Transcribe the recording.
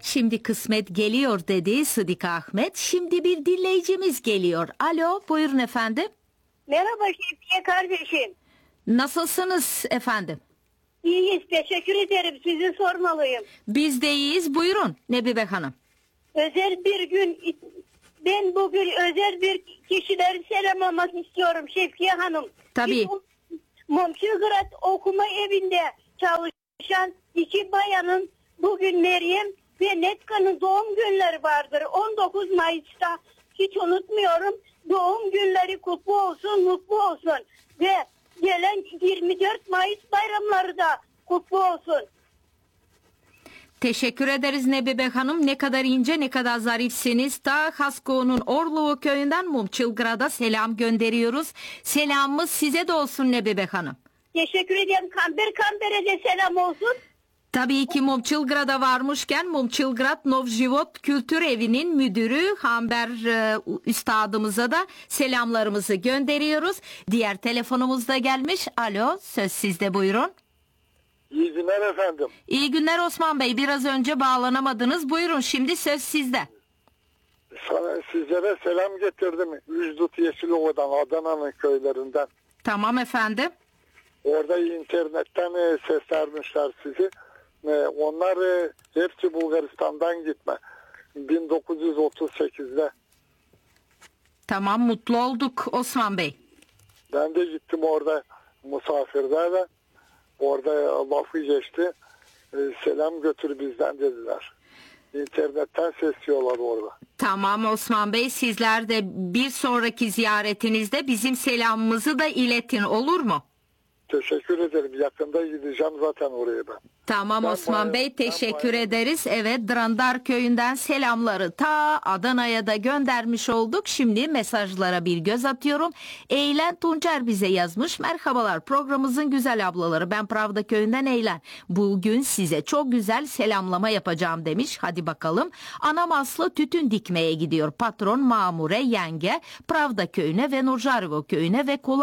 Şimdi kısmet geliyor dedi Sıdık Ahmet. Şimdi bir dinleyicimiz geliyor. Alo, buyurun efendim. Merhaba Şevkiye kardeşim. Nasılsınız efendim? İyiyiz, teşekkür ederim. Sizi sormalıyım. Biz de iyiyiz. Buyurun Nebibe Hanım. Özel bir gün, ben bugün özel bir kişileri selamlamak istiyorum Şevkiye Hanım. Tabii. Momçilgrad okuma evinde çalışan iki bayanın bugün Meryem ve Netka'nın doğum günleri vardır. 19 Mayıs'ta hiç unutmuyorum. Doğum günleri kutlu olsun, mutlu olsun. Ve gelen 24 Mayıs bayramları da kutlu olsun. Teşekkür ederiz Nebibe Hanım. Ne kadar ince, ne kadar zarifsiniz. Ta Hasko'nun Orlova köyünden Momçilgrad'a selam gönderiyoruz. Selamımız size de olsun Nebibe Hanım. Teşekkür ederim. Kamber'e de selam olsun. Tabii ki Momçilgrad'a varmışken Momçilgrad Novjivot Kültür Evi'nin müdürü Hamber üstadımıza da selamlarımızı gönderiyoruz. Diğer telefonumuz da gelmiş. Alo, söz sizde, buyurun. İyi günler efendim. İyi günler Osman Bey. Biraz önce bağlanamadınız. Buyurun, şimdi söz sizde. Sizlere selam getirdim. Üzdut Yeşilova'dan, Adana'nın köylerinden. Tamam efendim. Orada internetten seslenmişler sizi. Onlar hepsi Bulgaristan'dan gitme. 1938'de. Tamam, mutlu olduk Osman Bey. Ben de gittim orada misafirde ve orada lafı geçti. Selam götür bizden dediler. İnternetten sesliyorlar orada. Tamam Osman Bey, sizler de bir sonraki ziyaretinizde bizim selamımızı da iletin, olur mu? Teşekkür ederim. Yakında gideceğim zaten oraya ben. Tamam Osman Bey, teşekkür ederiz. Evet, Drandar köyünden selamları ta Adana'ya da göndermiş olduk. Şimdi mesajlara bir göz atıyorum. Eğlen Tuncer bize yazmış. Merhabalar, programımızın güzel ablaları. Ben Pravda köyünden Eğlen. Bugün size çok güzel selamlama yapacağım demiş. Hadi bakalım. Anam Aslı tütün dikmeye gidiyor. Patron Mamure yenge Pravda köyüne ve Nurjargo köyüne ve kolay